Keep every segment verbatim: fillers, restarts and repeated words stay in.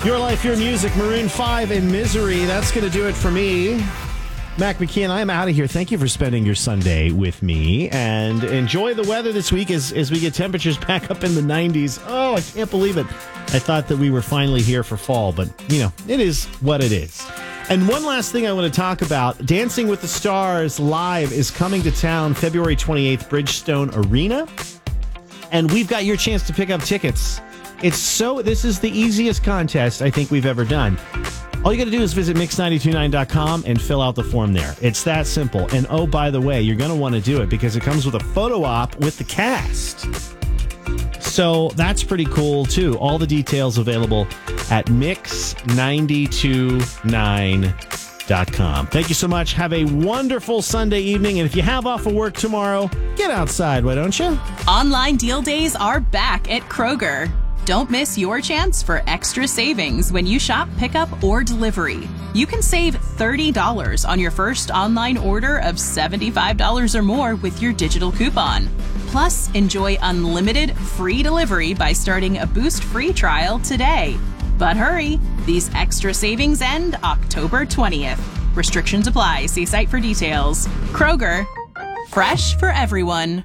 Your Life, Your Music, Maroon five and Misery. That's going to do it for me. Mac McKeon, I'm out of here. Thank you for spending your Sunday with me. And enjoy the weather this week as, as we get temperatures back up in the nineties. Oh, I can't believe it. I thought that we were finally here for fall, but, you know, it is what it is. And one last thing I want to talk about. Dancing with the Stars Live is coming to town February twenty-eighth, Bridgestone Arena. And we've got your chance to pick up tickets. It's so, this is the easiest contest I think we've ever done. All you got to do is visit mix nine two nine dot com and fill out the form there. It's that simple. And oh, by the way, you're going to want to do it because it comes with a photo op with the cast. So that's pretty cool, too. All the details available at mix nine two nine dot com. Thank you so much. Have a wonderful Sunday evening. And if you have off of work tomorrow, get outside, why don't you? Online deal days are back at Kroger. Don't miss your chance for extra savings when you shop pickup or delivery. You can save thirty dollars on your first online order of seventy-five dollars or more with your digital coupon. Plus, enjoy unlimited free delivery by starting a Boost free trial today. But hurry, these extra savings end October twentieth. Restrictions apply. See site for details. Kroger, fresh for everyone.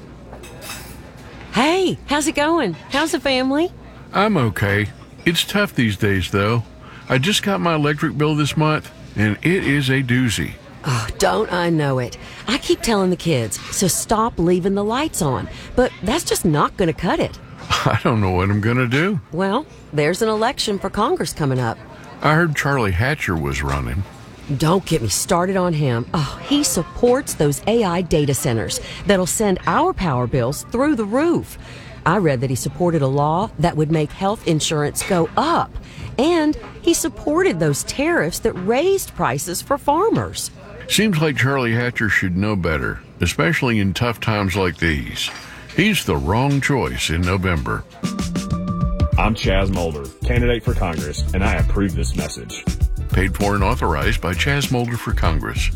Hey, how's it going? How's the family? I'm okay. It's tough these days, though. I just got my electric bill this month, and it is a doozy. Oh, don't I know it. I keep telling the kids, so stop leaving the lights on. But that's just not going to cut it. I don't know what I'm going to do. Well, there's an election for Congress coming up. I heard Charlie Hatcher was running. Don't get me started on him. Oh, he supports those A I data centers that'll send our power bills through the roof. I read that he supported a law that would make health insurance go up. And he supported those tariffs that raised prices for farmers. Seems like Charlie Hatcher should know better, especially in tough times like these. He's the wrong choice in November. I'm Chaz Mulder, candidate for Congress, and I approve this message. Paid for and authorized by Chaz Mulder for Congress.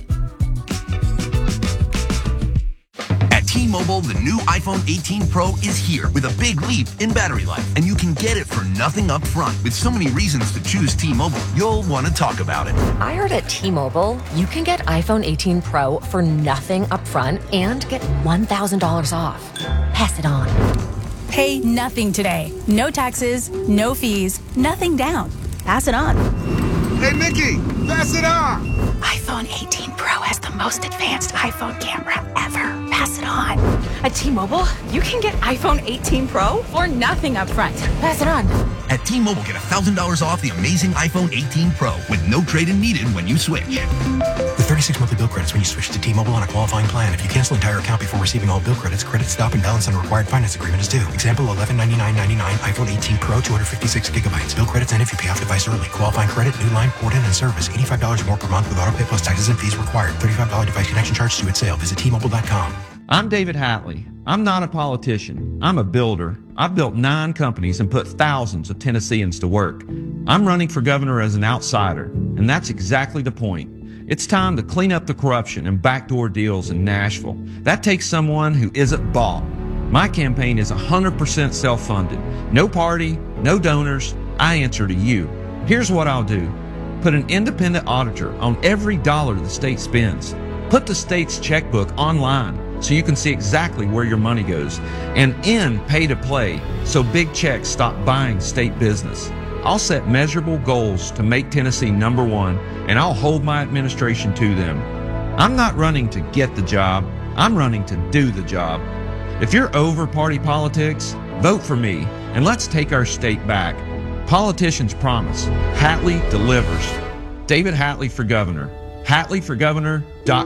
At T-Mobile, the new iPhone eighteen Pro is here with a big leap in battery life, and you can get it for nothing up front. With so many reasons to choose T-Mobile, you'll want to talk about it. I heard at T-Mobile, you can get iPhone eighteen Pro for nothing up front and get one thousand dollars off. Pass it on. Pay nothing today. No taxes, no fees, nothing down. Pass it on. Hey, Mickey, pass it on. iPhone eighteen Pro has the most advanced iPhone camera ever. Pass it on. At T-Mobile, you can get iPhone eighteen Pro for nothing up front. Pass it on. At T-Mobile, get one thousand dollars off the amazing iPhone eighteen Pro with no trade-in needed when you switch. With thirty-six monthly bill credits when you switch to T-Mobile on a qualifying plan. If you cancel entire account before receiving all bill credits, credit stop and balance on required finance agreement is due. Example, eleven ninety-nine ninety-nine, iPhone eighteen Pro, two hundred fifty-six gigabytes. Bill credits end if you pay off device early. Qualifying credit, new line, port in, and service. eighty-five dollars or more per month with auto pay plus taxes and fees required. thirty-five dollars device connection charge due at sale. Visit T Mobile dot com. I'm David Hatley. I'm not a politician. I'm a builder. I've built nine companies and put thousands of Tennesseans to work. I'm running for governor as an outsider, and that's exactly the point. It's time to clean up the corruption and backdoor deals in Nashville. That takes someone who isn't bought. My campaign is one hundred percent self-funded. No party, no donors. I answer to you. Here's what I'll do. Put an independent auditor on every dollar the state spends. Put the state's checkbook online so you can see exactly where your money goes. And end pay to play so big checks stop buying state business. I'll set measurable goals to make Tennessee number one, and I'll hold my administration to them. I'm not running to get the job. I'm running to do the job. If you're over party politics, vote for me, and let's take our state back. Politicians promise. Hatley delivers. David Hatley for governor. Hatley for governor dot com.